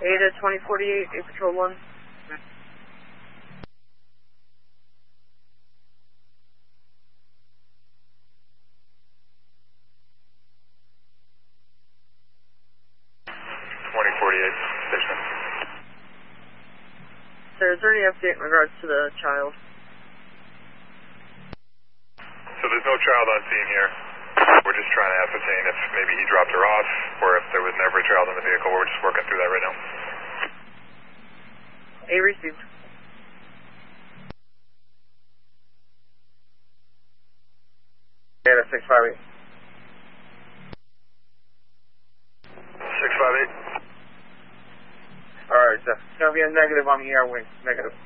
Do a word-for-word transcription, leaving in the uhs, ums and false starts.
Ada twenty forty-eight, A Patrol one. twenty forty-eight, station. Sir, is there any update in regards to the child? So there's no child on scene here. We're just trying to ascertain if maybe he dropped her off or if there was never a child in the vehicle. We're just working through that right now. A received. Ada six five eight. six five eight. Alright, sir. It's going to be a negative on the air wing. Negative.